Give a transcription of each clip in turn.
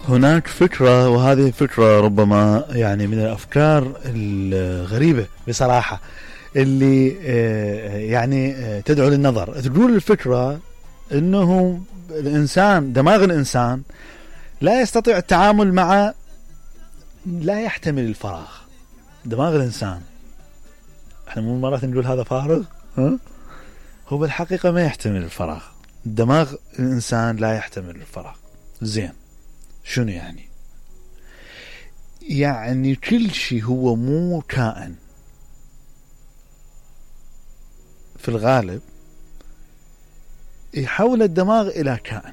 هناك فكرة، وهذه الفكرة ربما يعني من الأفكار الغريبة بصراحة اللي يعني تدعو للنظر. تقول الفكرة أنه الإنسان، دماغ الإنسان لا يستطيع التعامل مع، لا يحتمل الفراغ. دماغ الإنسان، احنا مو مرات نقول هذا فارغ، هو بالحقيقة ما يحتمل الفراغ. دماغ الإنسان لا يحتمل الفراغ. زين، شنو يعني؟ يعني كل شيء هو مو كائن في الغالب يحول الدماغ إلى كائن.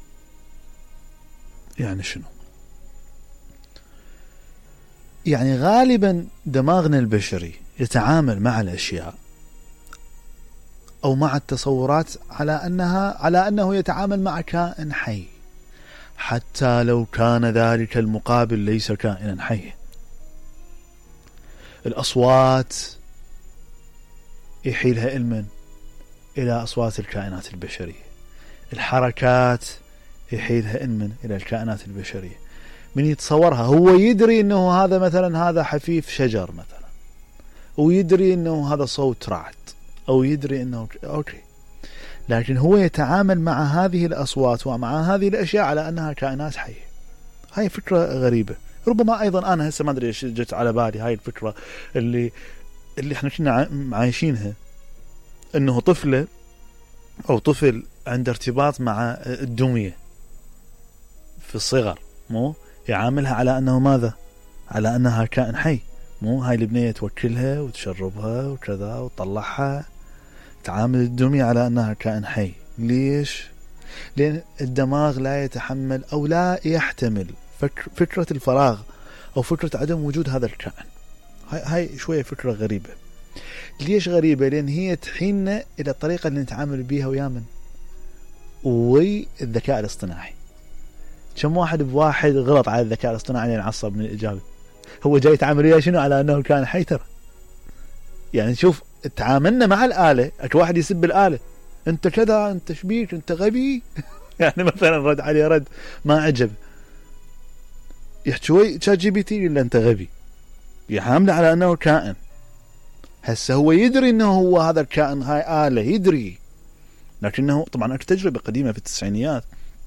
يعني شنو؟ يعني غالبا دماغنا البشري يتعامل مع الأشياء أو مع التصورات على أنه يتعامل مع كائن حي، حتى لو كان ذلك المقابل ليس كائنا حيا. الأصوات يحيلها علما إلى أصوات الكائنات البشرية، الحركات يحيلها علما إلى الكائنات البشرية. من يتصورها هو يدري أنه هذا مثلا هذا حفيف شجر مثلا، ويدري أنه هذا صوت رعد، أو يدري أنه أوكي، لكن هو يتعامل مع هذه الأصوات ومع هذه الأشياء على أنها كائنات حية. هاي فكرة غريبة. ربما أيضا أنا هسه ما أدري إيش جت على بالي هاي الفكرة اللي إحنا كنا عايشينها، أنه طفل عنده ارتباط مع الدمية في الصغر، مو يعاملها على أنه ماذا؟ على أنها كائن حي. مو هاي البنية توكلها وتشربها وكذا وتطلعها، تعامل الدمية على أنها كائن حي. ليش؟ لأن الدماغ لا يتحمل أو لا يحتمل فكرة الفراغ أو فكرة عدم وجود هذا الكائن. هاي شوية فكرة غريبة. ليش غريبة؟ لأن هي تحيلنا إلى الطريقة اللي نتعامل بيها ويامن والذكاء الاصطناعي. كم واحد بواحد غلط على الذكاء الاصطناعي لأن عصب من الإجابة. هو جاي يتعامل وياه شنو؟ على أنه كان حي. ترى يعني شوف تعاملنا مع الآلة، اكو واحد يسب الآلة، انت كذا، انت شبيك، انت غبي يعني مثلا رد عليه رد ما عجب، يحكي شات جي بي تي، الا انت غبي، يحامله على انه كائن. هسه هو يدري انه هو هذا الكائن، هاي آلة يدري، لكنه طبعا اكو تجربة قديمة في التسعينيات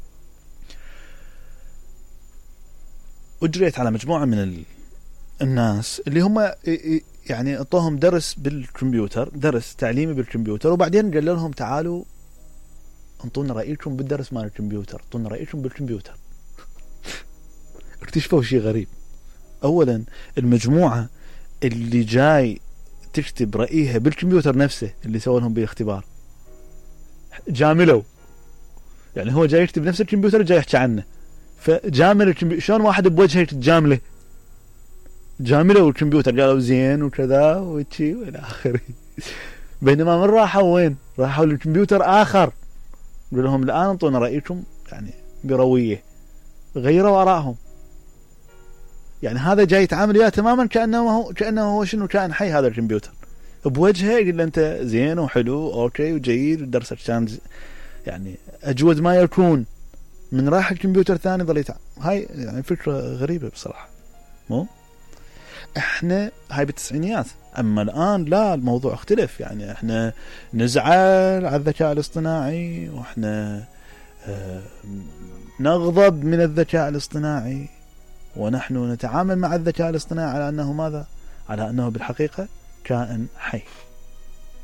اجريت على مجموعة من الناس اللي هم يعني اعطوهم درس بالكمبيوتر، درس تعليمي بالكمبيوتر، وبعدين قال لهم تعالوا انطونا رأيكم بالدرس مال الكمبيوتر، انطونا رأيكم بالكمبيوتر. اكتشفوا شيء غريب. اولا المجموعة اللي جاي تكتب رأيها بالكمبيوتر نفسه اللي سووا لهم بالاختبار جاملوا، يعني هو جاي يكتب نفس الكمبيوتر جاي يحكي عنه، فجامل الكمبيوتر. شلون واحد بوجهه تجامله؟ جاملوا الكمبيوتر، قالوا زين وكذا وشي والى اخره. بينما من راحوا وين؟ راحوا للكمبيوتر اخر، قالوا لهم الان انطونا رايكم يعني برويه، غيروا ارائهم. يعني هذا جاي يتعامل وياه تماما كانه هو شنو؟ كائن حي. هذا الكمبيوتر بوجهه يقول له انت زين وحلو اوكي وجيد ودرسك كان يعني اجود ما يكون. من راح الكمبيوتر ثاني ظل يتعامل. هاي يعني فكره غريبه بصراحه. مو احنا هاي بالتسعينيات، اما الان لا، الموضوع اختلف. يعني احنا نزعل على الذكاء الاصطناعي، واحنا نغضب من الذكاء الاصطناعي، ونحن نتعامل مع الذكاء الاصطناعي على انه ماذا؟ على انه بالحقيقة كائن حي.